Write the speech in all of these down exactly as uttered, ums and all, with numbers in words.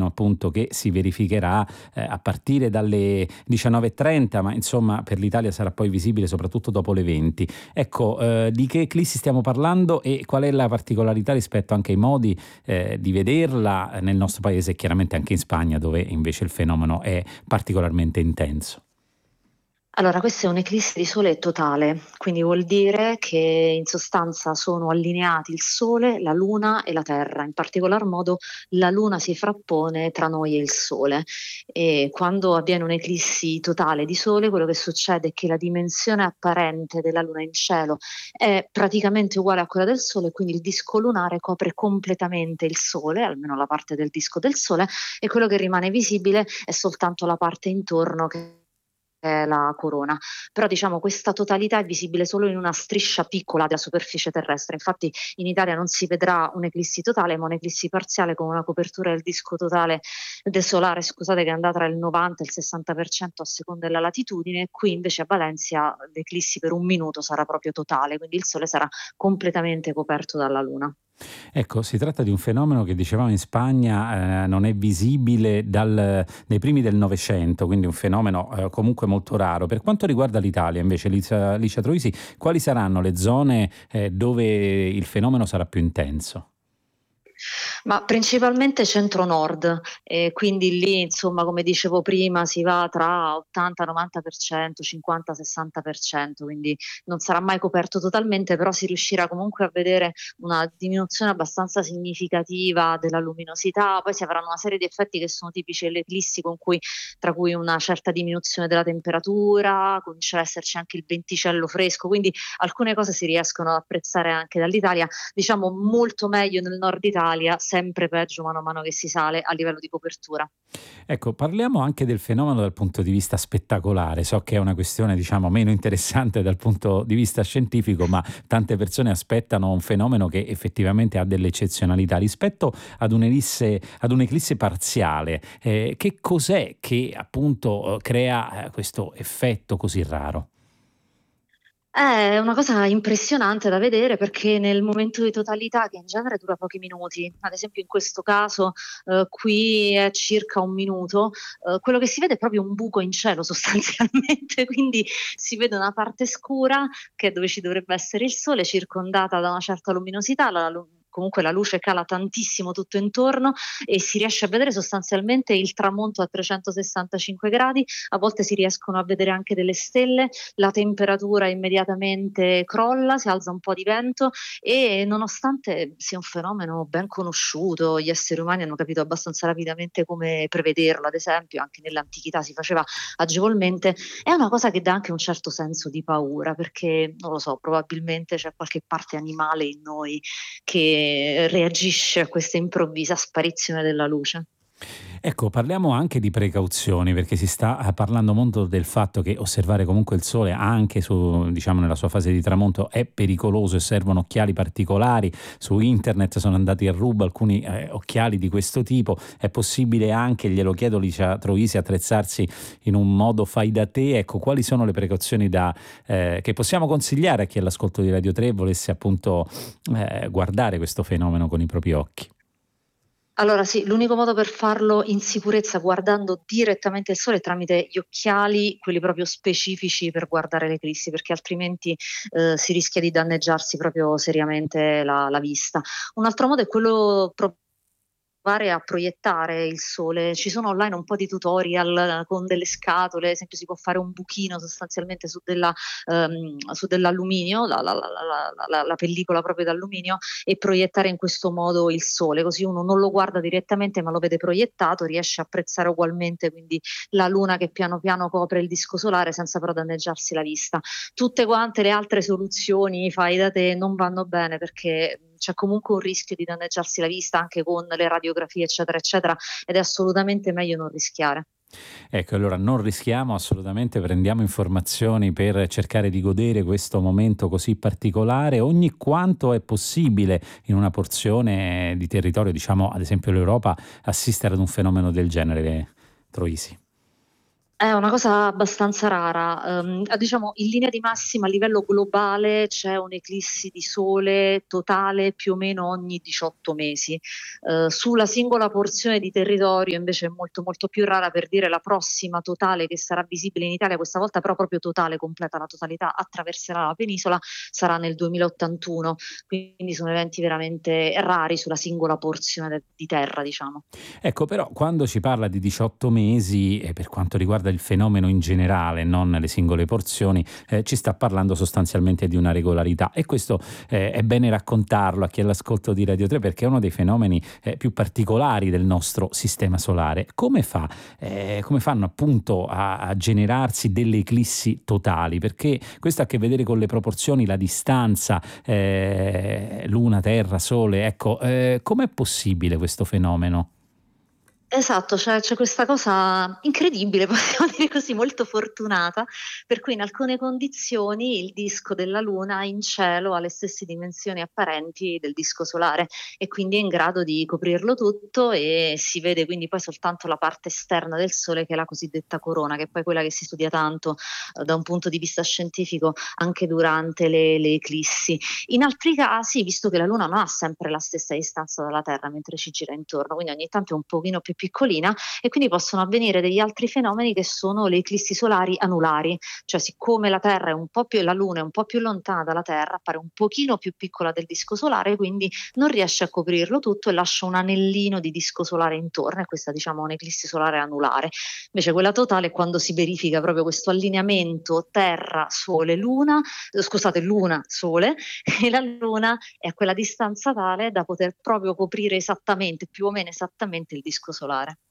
dicono appunto che si verificherà eh, a partire dalle diciannove e trenta, ma insomma per l'Italia sarà poi visibile soprattutto dopo le venti. Ecco, eh, di che eclissi stiamo parlando e qual è la particolarità rispetto anche ai modi eh, di vederla nel nostro paese e chiaramente anche in Spagna, dove invece il fenomeno è particolarmente intenso? Allora, questa è un'eclissi di sole totale, quindi vuol dire che in sostanza sono allineati il Sole, la Luna e la Terra. In particolar modo la Luna si frappone tra noi e il Sole. E quando avviene un'eclissi totale di Sole, quello che succede è che la dimensione apparente della Luna in cielo è praticamente uguale a quella del Sole, quindi il disco lunare copre completamente il Sole, almeno la parte del disco del Sole, e quello che rimane visibile è soltanto la parte intorno che è la corona. Però diciamo questa totalità è visibile solo in una striscia piccola della superficie terrestre. Infatti in Italia non si vedrà un'eclissi totale, ma un'eclissi parziale con una copertura del disco totale del solare, scusate, che andrà tra il novanta e il sessanta per cento a seconda della latitudine. Qui invece a Valencia l'eclissi per un minuto sarà proprio totale, quindi il Sole sarà completamente coperto dalla Luna. Ecco, si tratta di un fenomeno che dicevamo in Spagna eh, non è visibile dal, dai primi del Novecento, quindi un fenomeno eh, comunque molto raro. Per quanto riguarda l'Italia, invece, Licia, Licia Troisi, quali saranno le zone eh, dove il fenomeno sarà più intenso? Ma principalmente centro-nord, e quindi lì, insomma, come dicevo prima, si va tra ottanta-novanta per cento, cinquanta-sessanta per cento, quindi non sarà mai coperto totalmente, però si riuscirà comunque a vedere una diminuzione abbastanza significativa della luminosità. Poi si avranno una serie di effetti che sono tipici delle eclissi, con cui, tra cui una certa diminuzione della temperatura, comincerà ad esserci anche il venticello fresco, quindi alcune cose si riescono ad apprezzare anche dall'Italia, diciamo molto meglio nel nord Italia, sempre peggio mano a mano che si sale a livello di copertura. Ecco, parliamo anche del fenomeno dal punto di vista spettacolare. So che è una questione, diciamo, meno interessante dal punto di vista scientifico, ma tante persone aspettano un fenomeno che effettivamente ha delle eccezionalità. Rispetto ad un'elisse, ad un'eclisse parziale, eh, che cos'è che appunto eh, crea eh, questo effetto così raro? È una cosa impressionante da vedere perché nel momento di totalità, che in genere dura pochi minuti, ad esempio in questo caso eh, qui è circa un minuto, eh, quello che si vede è proprio un buco in cielo sostanzialmente, quindi si vede una parte scura che è dove ci dovrebbe essere il sole, circondata da una certa luminosità, la lu- comunque la luce cala tantissimo tutto intorno e si riesce a vedere sostanzialmente il tramonto a trecentosessantacinque gradi, a volte si riescono a vedere anche delle stelle, la temperatura immediatamente crolla, si alza un po' di vento e nonostante sia un fenomeno ben conosciuto, gli esseri umani hanno capito abbastanza rapidamente come prevederlo, ad esempio anche nell'antichità si faceva agevolmente, è una cosa che dà anche un certo senso di paura perché, non lo so, probabilmente c'è qualche parte animale in noi che reagisce a questa improvvisa sparizione della luce. Ecco, parliamo anche di precauzioni, perché si sta eh, parlando molto del fatto che osservare comunque il sole anche su, diciamo, nella sua fase di tramonto è pericoloso e servono occhiali particolari. Su internet sono andati a ruba alcuni eh, occhiali di questo tipo. È possibile anche, glielo chiedo Licia Troisi, attrezzarsi in un modo fai da te? Ecco, quali sono le precauzioni da, eh, che possiamo consigliare a chi all'ascolto di Radio tre volesse appunto eh, guardare questo fenomeno con i propri occhi? Allora sì, l'unico modo per farlo in sicurezza guardando direttamente il sole è tramite gli occhiali, quelli proprio specifici per guardare l'eclissi, perché altrimenti eh, si rischia di danneggiarsi proprio seriamente la, la vista. Un altro modo è quello pro- provare a proiettare il sole. Ci sono online un po' di tutorial eh, con delle scatole, ad esempio si può fare un buchino sostanzialmente su, della, ehm, su dell'alluminio, la, la, la, la, la, la pellicola proprio d'alluminio e proiettare in questo modo il sole, così uno non lo guarda direttamente ma lo vede proiettato, riesce a apprezzare ugualmente quindi la luna che piano piano copre il disco solare senza però danneggiarsi la vista. Tutte quante le altre soluzioni fai da te non vanno bene perché c'è comunque un rischio di danneggiarsi la vista anche con le radiografie eccetera eccetera ed è assolutamente meglio non rischiare. Ecco, allora non rischiamo assolutamente, prendiamo informazioni per cercare di godere questo momento così particolare ogni quanto è possibile in una porzione di territorio, diciamo ad esempio l'Europa, assistere ad un fenomeno del genere, Troisi. È una cosa abbastanza rara. Uhm, a diciamo in linea di massima a livello globale c'è un'eclissi di sole totale più o meno ogni diciotto mesi. Uhm, sulla singola porzione di territorio invece è molto, molto più rara. Per dire, la prossima totale che sarà visibile in Italia, questa volta però proprio totale, completa, la totalità attraverserà la penisola, sarà nel duemilaottantuno, quindi sono eventi veramente rari sulla singola porzione de di terra, diciamo. Ecco, però quando si parla di diciotto mesi, e per quanto riguarda il fenomeno in generale, non le singole porzioni, eh, ci sta parlando sostanzialmente di una regolarità, e questo eh, è bene raccontarlo a chi è all'ascolto di Radio tre, perché è uno dei fenomeni eh, più particolari del nostro sistema solare. Come fa, eh, come fanno appunto a, a generarsi delle eclissi totali? Perché questo ha a che vedere con le proporzioni, la distanza, eh, Luna, Terra, Sole. Ecco, eh, com'è possibile questo fenomeno? Esatto, c'è c'è questa cosa incredibile, possiamo dire così, molto fortunata, per cui in alcune condizioni il disco della Luna in cielo ha le stesse dimensioni apparenti del disco solare e quindi è in grado di coprirlo tutto, e si vede quindi poi soltanto la parte esterna del Sole, che è la cosiddetta corona, che è poi quella che si studia tanto, uhm, da un punto di vista scientifico anche durante le le eclissi. In altri casi, visto che la Luna non ha sempre la stessa distanza dalla Terra mentre ci gira intorno, quindi ogni tanto è un pochino più piccolina, e quindi possono avvenire degli altri fenomeni che sono le eclissi solari anulari, cioè siccome la Terra è un po' più la Luna è un po' più lontana dalla Terra, appare un pochino più piccola del disco solare, quindi non riesce a coprirlo tutto e lascia un anellino di disco solare intorno, e questa diciamo è un'eclissi solare anulare. Invece quella totale è quando si verifica proprio questo allineamento Terra, Sole, Luna, eh, scusate, Luna, Sole, e la Luna è a quella distanza tale da poter proprio coprire esattamente, più o meno esattamente, il disco solare.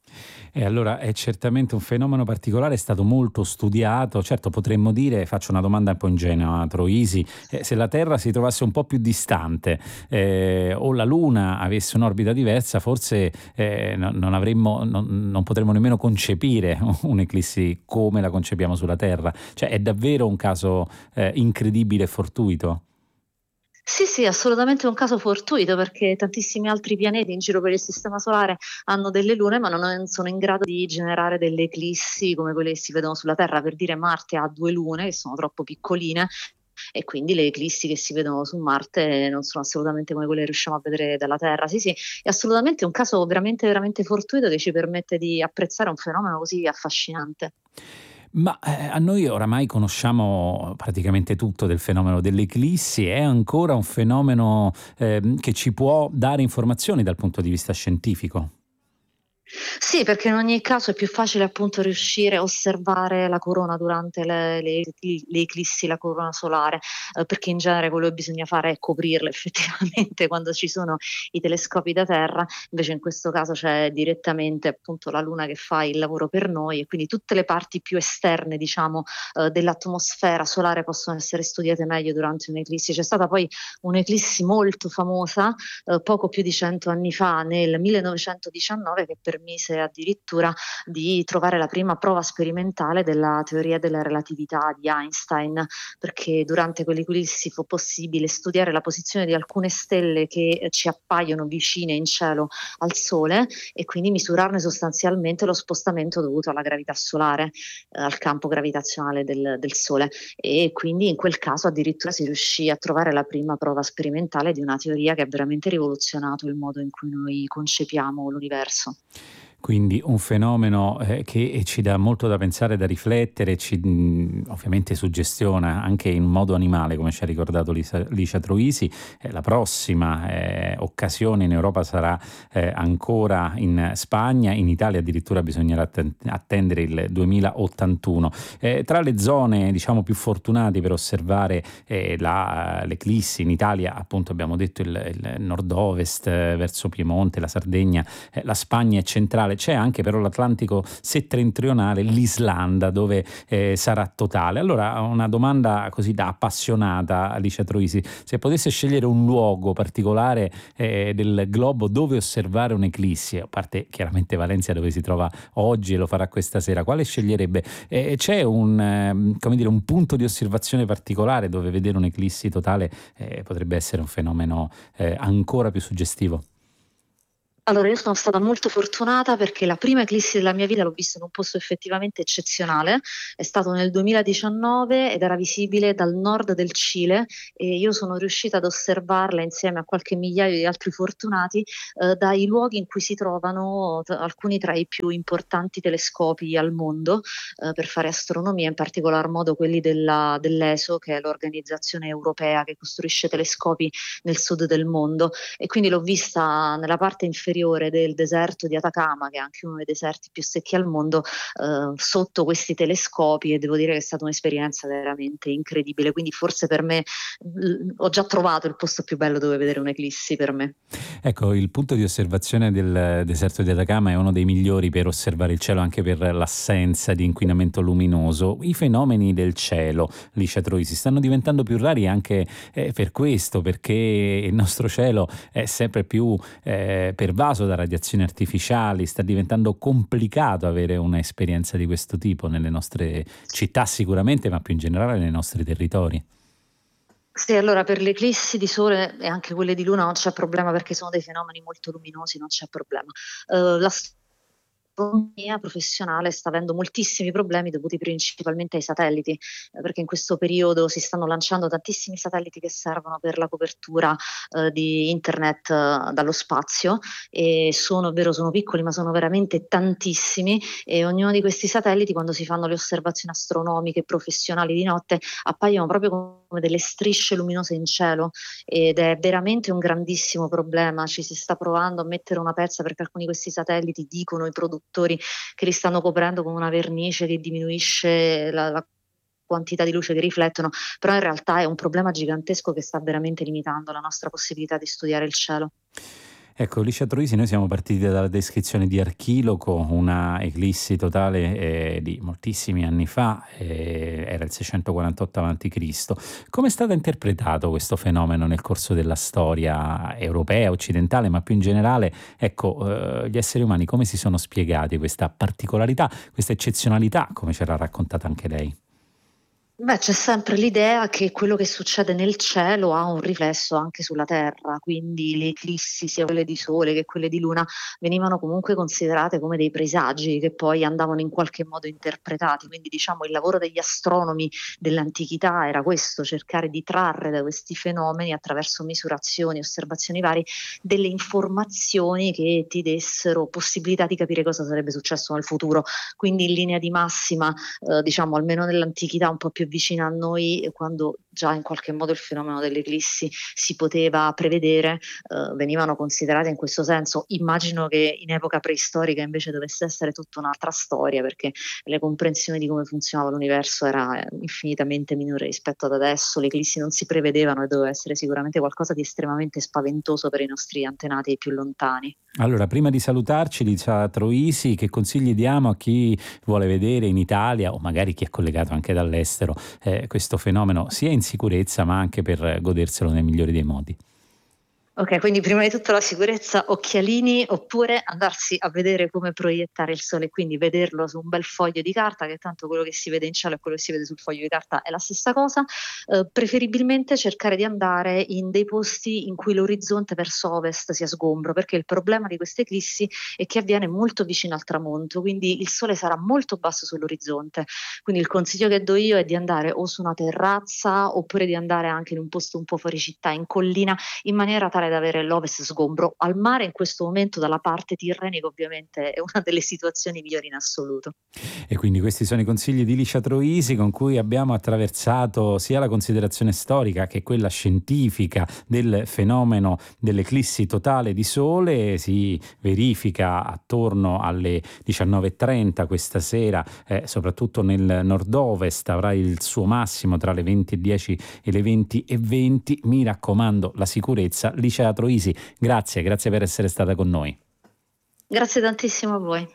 E allora è certamente un fenomeno particolare, è stato molto studiato. Certo, potremmo dire, faccio una domanda un po' ingenua, Troisi, eh, se la Terra si trovasse un po' più distante eh, o la Luna avesse un'orbita diversa, forse eh, no- non avremmo, non, non potremmo nemmeno concepire un'eclissi come la concepiamo sulla Terra. Cioè è davvero un caso eh, incredibile e fortuito. Sì, sì, assolutamente un caso fortuito, perché tantissimi altri pianeti in giro per il sistema solare hanno delle lune, ma non sono in grado di generare delle eclissi come quelle che si vedono sulla Terra. Per dire, Marte ha due lune che sono troppo piccoline, e quindi le eclissi che si vedono su Marte non sono assolutamente come quelle che riusciamo a vedere dalla Terra. Sì, sì, è assolutamente un caso veramente, veramente fortuito, che ci permette di apprezzare un fenomeno così affascinante. Ma, ehm, a noi oramai conosciamo praticamente tutto del fenomeno delle eclissi. È ancora un fenomeno, ehm, che ci può dare informazioni dal punto di vista scientifico? Sì, perché in ogni caso è più facile appunto riuscire a osservare la corona durante le le ecli le eclissi, la corona solare, uhm, perché in genere quello che bisogna fare è coprirla effettivamente quando ci sono i telescopi da terra. Invece in questo caso c'è direttamente appunto la Luna che fa il lavoro per noi, e quindi tutte le parti più esterne, diciamo, uhm, dell'atmosfera solare possono essere studiate meglio durante un'eclissi. C'è stata poi un'eclissi molto famosa, uhm, poco più di cento anni fa, nel millenovecentodiciannove, che permise addirittura di trovare la prima prova sperimentale della teoria della relatività di Einstein, perché durante quell'eclissi fu possibile studiare la posizione di alcune stelle che eh, ci appaiono vicine in cielo al Sole, e quindi misurarne sostanzialmente lo spostamento dovuto alla gravità solare, eh, al campo gravitazionale del, del Sole. E quindi in quel caso addirittura si riuscì a trovare la prima prova sperimentale di una teoria che ha veramente rivoluzionato il modo in cui noi concepiamo l'universo. Quindi un fenomeno, ehm, che ci dà molto da pensare, da riflettere, ci mhmm, ovviamente suggestiona anche in modo animale, come ci ha ricordato Lisa Licia Troisi. E la prossima, ehm, occasione in Europa sarà, ehm, ancora in Spagna, in Italia addirittura bisognerà atten attendere il duemilaottantuno. Ehm, tra le zone, diciamo, più fortunate per osservare, ehm, la l'eclissi in Italia, appunto abbiamo detto il il nord-ovest, eh, verso Piemonte, la Sardegna, eh, la Spagna è centrale. C'è anche però l'Atlantico settentrionale, l'Islanda, dove eh, sarà totale. Allora, una domanda così da appassionata, Alicia Troisi: se potesse scegliere un luogo particolare eh, del globo dove osservare un'eclissi, a parte chiaramente Valencia dove si trova oggi e lo farà questa sera, quale sceglierebbe? Eh, c'è un, ehm, come dire, un punto di osservazione particolare dove vedere un'eclissi totale eh, potrebbe essere un fenomeno eh, ancora più suggestivo? Allora, io sono stata molto fortunata perché la prima eclissi della mia vita l'ho vista in un posto effettivamente eccezionale. È stato nel duemiladiciannove ed era visibile dal nord del Cile e io sono riuscita ad osservarla insieme a qualche migliaio di altri fortunati eh, dai luoghi in cui si trovano t- alcuni tra i più importanti telescopi al mondo eh, per fare astronomia, in particolar modo quelli della- dell'E S O, che è l'organizzazione europea che costruisce telescopi nel sud del mondo. E quindi l'ho vista nella parte inferiore del deserto di Atacama, che è anche uno dei deserti più secchi al mondo, eh, sotto questi telescopi, e devo dire che è stata un'esperienza veramente incredibile. Quindi forse per me l- ho già trovato il posto più bello dove vedere un'eclissi per me. Ecco, il punto di osservazione del deserto di Atacama è uno dei migliori per osservare il cielo, anche per l'assenza di inquinamento luminoso. I fenomeni del cielo, Licia Troisi, stanno diventando più rari anche eh, per questo, perché il nostro cielo è sempre più eh, pervaso da radiazioni artificiali, sta diventando complicato avere un'esperienza di questo tipo nelle nostre città sicuramente, ma più in generale nei nostri territori. Sì, allora per le eclissi di sole e anche quelle di luna non c'è problema perché sono dei fenomeni molto luminosi, non c'è problema. Eh, l'astronomia professionale sta avendo moltissimi problemi dovuti principalmente ai satelliti, eh, perché in questo periodo si stanno lanciando tantissimi satelliti che servono per la copertura eh, di internet eh, dallo spazio, e sono, è vero, sono piccoli, ma sono veramente tantissimi, e ognuno di questi satelliti, quando si fanno le osservazioni astronomiche professionali di notte, appaiono proprio come delle strisce luminose in cielo, ed è veramente un grandissimo problema. Ci si sta provando a mettere una pezza perché alcuni di questi satelliti, dicono i produttori, che li stanno coprendo con una vernice che diminuisce la, la quantità di luce che riflettono, però in realtà è un problema gigantesco che sta veramente limitando la nostra possibilità di studiare il cielo. Ecco, Licia Troisi, noi siamo partiti dalla descrizione di Archiloco, una eclissi totale eh, di moltissimi anni fa, eh, era il seicentoquarantotto avanti Cristo. Come è stato interpretato questo fenomeno nel corso della storia europea, occidentale, ma più in generale, ecco, eh, gli esseri umani come si sono spiegati questa particolarità, questa eccezionalità, come ce l'ha raccontata anche lei? Beh, c'è sempre l'idea che quello che succede nel cielo ha un riflesso anche sulla Terra, quindi le eclissi, sia quelle di Sole che quelle di Luna, venivano comunque considerate come dei presagi che poi andavano in qualche modo interpretati. Quindi diciamo il lavoro degli astronomi dell'antichità era questo: cercare di trarre da questi fenomeni, attraverso misurazioni, osservazioni varie, delle informazioni che ti dessero possibilità di capire cosa sarebbe successo nel futuro. Quindi in linea di massima, eh, diciamo almeno nell'antichità un po' più vicina a noi, eh, quando già in qualche modo il fenomeno delle eclissi si poteva prevedere, eh, venivano considerate in questo senso. Immagino che in epoca preistorica invece dovesse essere tutta un'altra storia, perché le comprensioni di come funzionava l'universo era eh, infinitamente minore rispetto ad adesso. Le eclissi non si prevedevano e doveva essere sicuramente qualcosa di estremamente spaventoso per i nostri antenati più lontani. Allora, prima di salutarci, Licia Troisi, che consigli diamo a chi vuole vedere in Italia o magari chi è collegato anche dall'estero eh, questo fenomeno, sia in sicurezza ma anche per goderselo nel migliore dei modi? Ok, quindi prima di tutto la sicurezza, occhialini, oppure andarsi a vedere come proiettare il sole, quindi vederlo su un bel foglio di carta, che tanto quello che si vede in cielo e quello che si vede sul foglio di carta è la stessa cosa. Eh, preferibilmente cercare di andare in dei posti in cui l'orizzonte verso ovest sia sgombro, perché il problema di queste eclissi è che avviene molto vicino al tramonto, quindi il sole sarà molto basso sull'orizzonte. Quindi il consiglio che do io è di andare o su una terrazza, oppure di andare anche in un posto un po' fuori città, in collina, in maniera tale da avere l'ovest sgombro. Al mare in questo momento dalla parte tirrenica ovviamente è una delle situazioni migliori in assoluto. E quindi questi sono i consigli di Licia Troisi con cui abbiamo attraversato sia la considerazione storica che quella scientifica del fenomeno dell'eclissi totale di sole. Si verifica attorno alle diciannove e trenta questa sera, eh, soprattutto nel nord-ovest, avrà il suo massimo tra le venti e dieci e le venti e venti. Mi raccomando, la sicurezza. Licia Troisi, grazie, grazie per essere stata con noi. Grazie tantissimo a voi.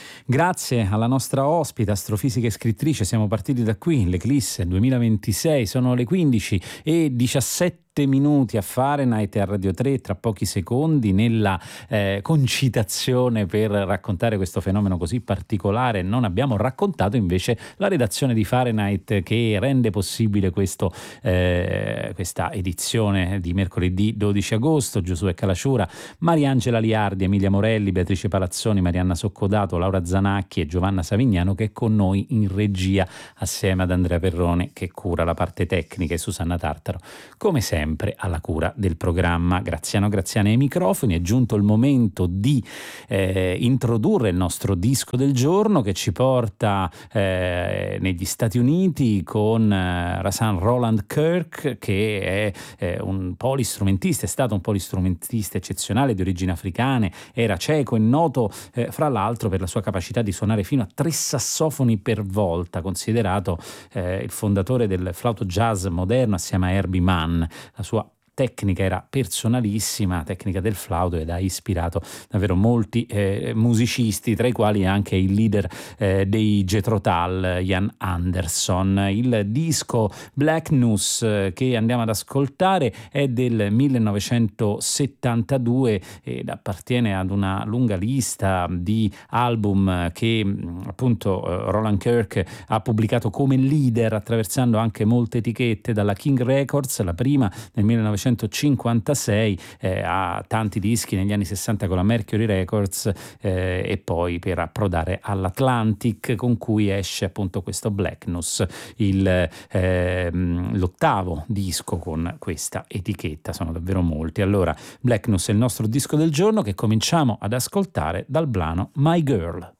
Grazie alla nostra ospite, astrofisica e scrittrice. Siamo partiti da qui, l'eclisse duemilaventisei, sono le quindici e diciassette sette minuti a Fahrenheit e a Radio tre, tra pochi secondi nella eh, concitazione per raccontare questo fenomeno così particolare. Non abbiamo raccontato invece la redazione di Fahrenheit che rende possibile questo, eh, questa edizione di mercoledì dodici agosto. Giosuè Calasciura, Mariangela Liardi, Emilia Morelli, Beatrice Palazzoni, Marianna Soccodato, Laura Zanacchi e Giovanna Savignano, che è con noi in regia assieme ad Andrea Perrone che cura la parte tecnica, e Susanna Tartaro come sempre alla cura del programma. Graziano Graziani ai microfoni. È giunto il momento di eh, introdurre il nostro disco del giorno, che ci porta eh, negli Stati Uniti con eh, Rahsaan Roland Kirk, che è eh, un polistrumentista, è stato un polistrumentista eccezionale di origini africane, era ceco e noto eh, fra l'altro per la sua capacità di suonare fino a tre sassofoni per volta, considerato eh, il fondatore del flauto jazz moderno assieme a Herbie Mann. La sua tecnica era personalissima, tecnica del flauto, ed ha ispirato davvero molti eh, musicisti, tra i quali anche il leader eh, dei Jethro Tull, Ian Anderson. Il disco Black News eh, che andiamo ad ascoltare è del millenovecentosettantadue ed appartiene ad una lunga lista di album che appunto eh, Roland Kirk ha pubblicato come leader, attraversando anche molte etichette, dalla King Records, la prima nel millenovecentocinquantasei, eh, ha tanti dischi negli anni sessanta con la Mercury Records eh, e poi per approdare all'Atlantic, con cui esce appunto questo Black News, il, eh, l'ottavo disco con questa etichetta. Sono davvero molti. Allora, Black News è il nostro disco del giorno, che cominciamo ad ascoltare dal brano My Girl.